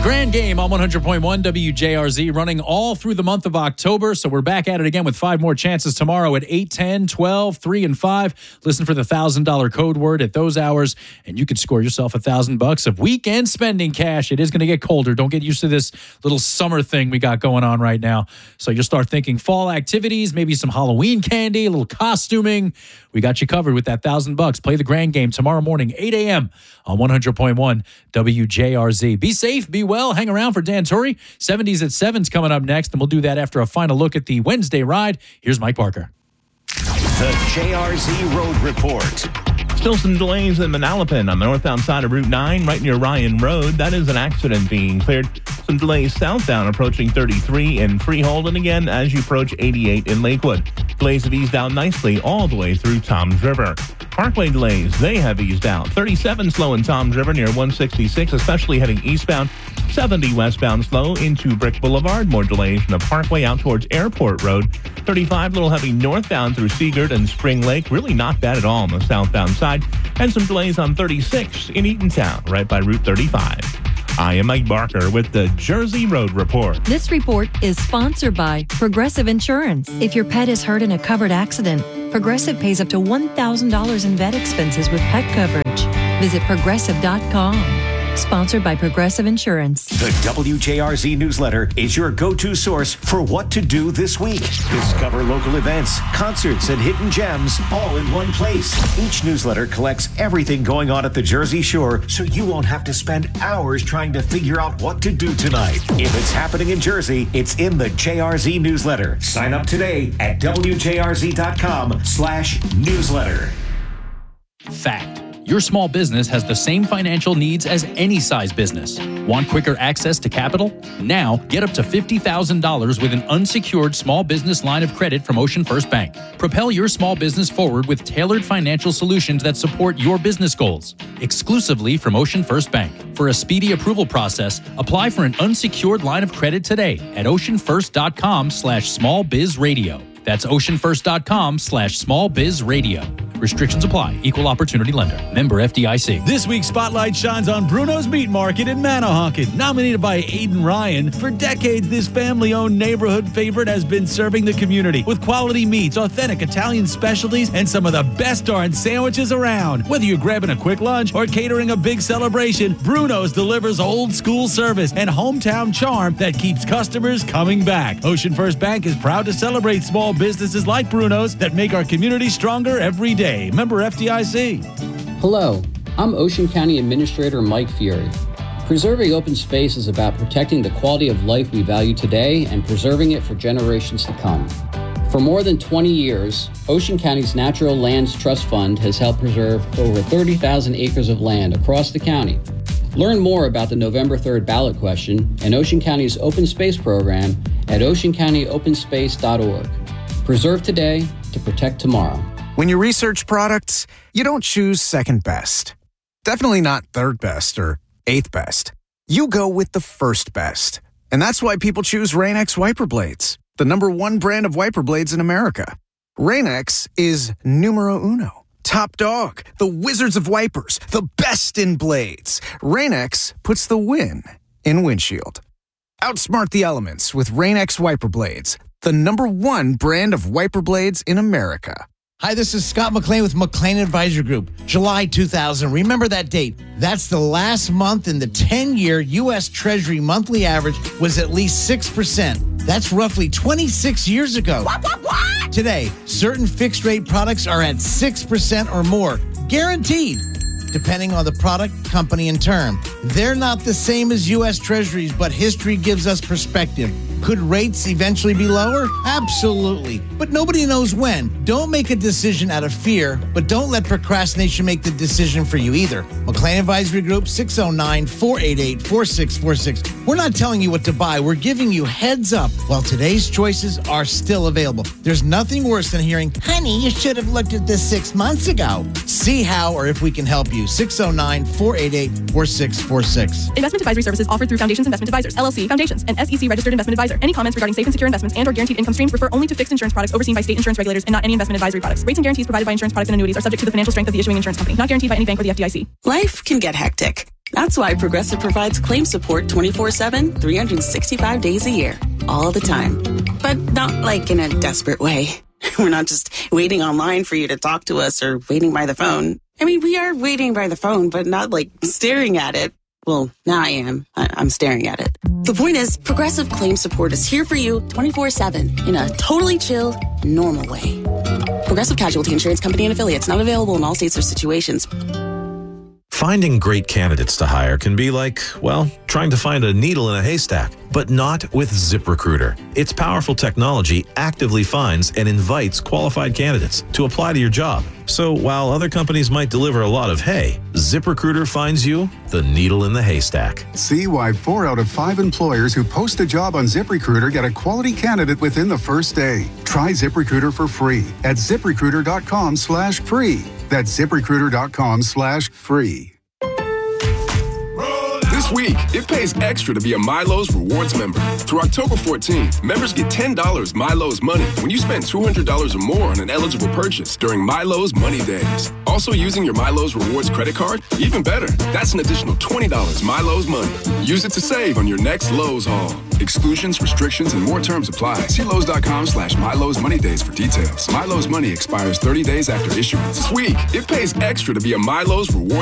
Grand Game on 100.1 WJRZ, running all through the month of October. So we're back at it again with 5 more chances tomorrow at 8, 10, 12, 3, and 5. Listen for the $1,000 code word at those hours, and you could score yourself $1,000 of weekend spending cash. It is going to get colder. Don't get used to this little summer thing we got going on right now. So you'll start thinking fall activities, maybe some Halloween candy, a little costuming. We got you covered with that $1,000. Play the Grand Game tomorrow morning, 8 a.m. on 100.1 WJRZ. Be safe, be well, hang around for Dan Torrey. 70s at 7's coming up next, and we'll do that after a final look at the Wednesday ride. Here's Mike Parker. The JRZ Road Report. Still some delays in Manalapan on the northbound side of Route 9, right near Ryan Road. That is an accident being cleared. Some delays southbound approaching 33 in Freehold, and again as you approach 88 in Lakewood. Delays have eased out nicely all the way through Toms River. Parkway delays, they have eased out. 37 slow in Toms River near 166, especially heading eastbound. 70 westbound slow into Brick Boulevard. More delays from the Parkway out towards Airport Road. 35 little heavy northbound through Seagard and Spring Lake. Really not bad at all on the southbound side. And some delays on 36 in Eatontown, right by Route 35. I am Mike Barker with the Jersey Road Report. This report is sponsored by Progressive Insurance. If your pet is hurt in a covered accident, Progressive pays up to $1,000 in vet expenses with pet coverage. Visit Progressive.com. Sponsored by Progressive Insurance. The WJRZ newsletter is your go-to source for what to do this week. Discover local events, concerts, and hidden gems all in one place. Each newsletter collects everything going on at the Jersey Shore, so you won't have to spend hours trying to figure out what to do tonight. If it's happening in Jersey, it's in the JRZ newsletter. Sign up today at WJRZ.com/newsletter. Fact. Your small business has the same financial needs as any size business. Want quicker access to capital? Now, get up to $50,000 with an unsecured small business line of credit from Ocean First Bank. Propel your small business forward with tailored financial solutions that support your business goals. Exclusively from Ocean First Bank. For a speedy approval process, apply for an unsecured line of credit today at oceanfirst.com/smallbizradio. That's oceanfirst.com/smallbizradio. Restrictions apply. Equal opportunity lender. Member FDIC. This week's spotlight shines on Bruno's Meat Market in Manahawkin. Nominated by Aiden Ryan, for decades this family-owned neighborhood favorite has been serving the community with quality meats, authentic Italian specialties, and some of the best darn sandwiches around. Whether you're grabbing a quick lunch or catering a big celebration, Bruno's delivers old-school service and hometown charm that keeps customers coming back. Ocean First Bank is proud to celebrate small businesses like Bruno's that make our community stronger every day. Member FDIC. Hello, I'm Ocean County Administrator Mike Fury. Preserving open space is about protecting the quality of life we value today and preserving it for generations to come. For more than 20 years, Ocean County's Natural Lands Trust Fund has helped preserve over 30,000 acres of land across the county. Learn more about the November 3rd ballot question and Ocean County's open space program at oceancountyopenSpace.org. Preserve today to protect tomorrow. When you research products, you don't choose second best. Definitely not third best or eighth best. You go with the first best. And that's why people choose Rain-X wiper blades, the #1 brand of wiper blades in America. Rain-X is numero uno. Top dog, the wizards of wipers, the best in blades. Rain-X puts the win in windshield. Outsmart the elements with Rain-X wiper blades, the #1 brand of wiper blades in America. Hi, this is Scott McLean with McLean Advisory Group. July 2000. Remember that date. That's the last month in the 10-year U.S. Treasury monthly average was at least 6%. That's roughly 26 years ago. What? Today, certain fixed-rate products are at 6% or more. Guaranteed. Depending on the product, company, and term. They're not the same as U.S. Treasuries, but history gives us perspective. Could rates eventually be lower? Absolutely. But nobody knows when. Don't make a decision out of fear, but don't let procrastination make the decision for you either. McLean Advisory Group, 609-488-4646. We're not telling you what to buy. We're giving you heads up while today's choices are still available. There's nothing worse than hearing, honey, you should have looked at this 6 months ago. See how or if we can help you. 609-488-4646. Investment advisory services offered through Foundations Investment Advisors, LLC, Foundations, an SEC registered investment advisor. Any comments regarding safe and secure investments and or guaranteed income streams refer only to fixed insurance products overseen by state insurance regulators and not any investment advisory products. Rates and guarantees provided by insurance products and annuities are subject to the financial strength of the issuing insurance company, not guaranteed by any bank or the FDIC. Life can get hectic. That's why Progressive provides claim support 24/7, 365 days a year, all the time. But not like in a desperate way. We're not just waiting online for you to talk to us or waiting by the phone. I mean, we are waiting by the phone, but not like staring at it. Well, now I am. I'm staring at it. The point is, Progressive Claim Support is here for you 24/7 in a totally chill, normal way. Progressive Casualty Insurance Company and Affiliates, not available in all states or situations. Finding great candidates to hire can be like, well, trying to find a needle in a haystack, but not with ZipRecruiter. Its powerful technology actively finds and invites qualified candidates to apply to your job. So while other companies might deliver a lot of hay, ZipRecruiter finds you the needle in the haystack. See why 4 out of 5 employers who post a job on ZipRecruiter get a quality candidate within the first day. Try ZipRecruiter for free at ZipRecruiter.com/free. That's ZipRecruiter.com/free. This week, it pays extra to be a Milo's Rewards member. Through October 14th, members get $10 Milo's Money when you spend $200 or more on an eligible purchase during Milo's Money Days. Also using your Milo's Rewards credit card? Even better, that's an additional $20 Milo's Money. Use it to save on your next Lowe's haul. Exclusions, restrictions, and more terms apply. See Lowe's.com/Milo's Money Days for details. Milo's Money expires 30 days after issuance. This week, it pays extra to be a Milo's Rewards